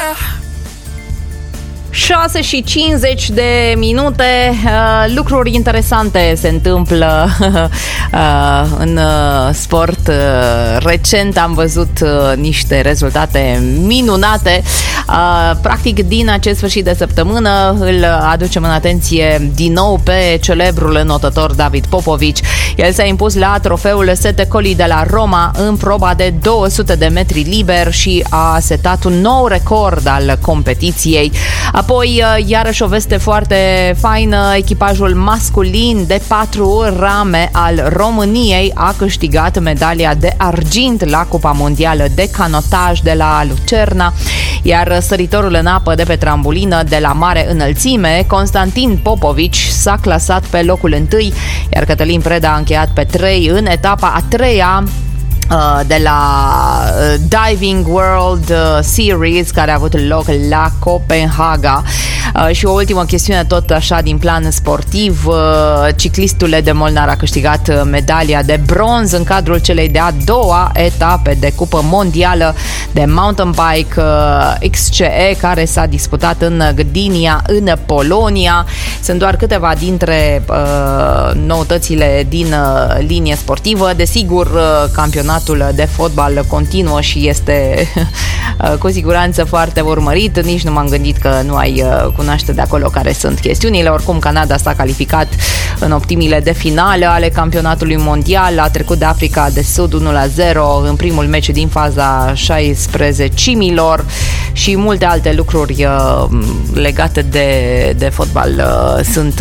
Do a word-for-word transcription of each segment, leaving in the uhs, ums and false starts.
șase și cincizeci de minute, uh, lucruri interesante se întâmplă uh, în uh, sport. Uh, recent am văzut uh, niște rezultate minunate. Uh, practic, din acest sfârșit de săptămână îl aducem în atenție din nou pe celebrul înotător David Popovici. El s-a impus la trofeul Sette Colli de la Roma în proba de două sute de metri liber și a setat un nou record al competiției. Apoi, iarăși o veste foarte faină, echipajul masculin de patru rame al României a câștigat medalia de argint la Cupa Mondială de Canotaj de la Lucerna, iar săritorul în apă de pe trambulină de la mare înălțime, Constantin Popovici, s-a clasat pe locul întâi, iar Cătălin Preda a încheiat pe trei în etapa a treia de la Diving World Series, care a avut loc la Copenhaga. Și o ultimă chestiune tot așa din plan sportiv, ciclistul de Molnar a câștigat medalia de bronz în cadrul celei de-a doua etape de Cupă Mondială de Mountain Bike X C E, care s-a disputat în Gdynia, în Polonia. Sunt doar câteva dintre uh, noutățile din uh, linie sportivă. Desigur, uh, campionatul de fotbal continuă și este cu siguranță foarte urmărit. Nici nu m-am gândit că nu ai cunoaște de acolo care sunt chestiunile. Oricum, Canada s-a calificat în optimile de finală ale campionatului mondial, a trecut de Africa de Sud unu la zero în primul meci din faza șaisprezecimilor și multe alte lucruri legate de, de fotbal sunt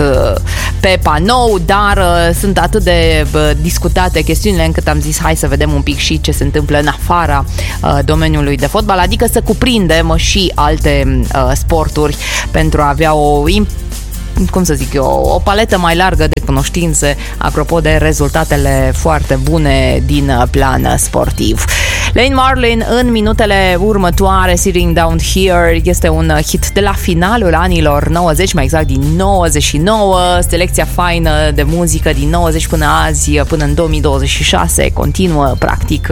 pe panou, dar sunt atât de discutate chestiunile încât am zis hai să vedem un pic și ce se întâmplă în afara uh, domeniului de fotbal, adică să cuprindem și alte uh, sporturi pentru a avea o cum să zic eu, o paletă mai largă de cunoștințe apropo de rezultatele foarte bune din plan sportiv. Lane Marlin în minutele următoare, Sitting Down Here, este un hit de la finalul anilor nouăzeci, mai exact din nouăzeci și nouă, selecția faină de muzică din nouăzeci până azi, până în două mii douăzeci și șase, continuă, practic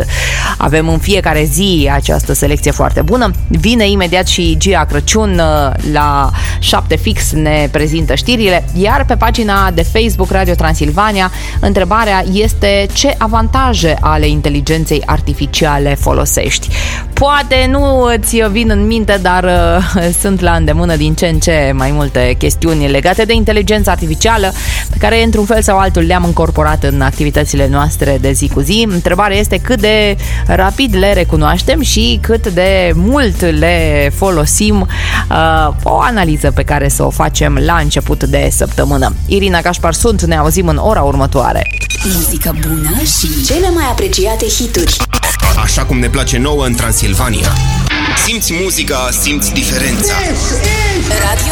avem în fiecare zi această selecție foarte bună. Vine imediat și Gia Crăciun la șapte fix, ne prezintă știrile, iar pe pagina de Facebook Radio Transilvania întrebarea este: ce avantaje ale inteligenței artificiale folosești? Poate nu îți vin în minte, dar uh, sunt la îndemână din ce în ce mai multe chestiuni legate de inteligența artificială pe care într-un fel sau altul le-am incorporat în activitățile noastre de zi cu zi. Întrebarea este cât de rapid le recunoaștem și cât de mult le folosim. Uh, o analiză pe care să o facem la început de săptămână. Irina Gașpar sunt, ne auzim în ora următoare. Muzică bună și cele mai apreciate hituri. Așa cum ne place nouă în Transilvania. Simți muzica, simți diferența. Radio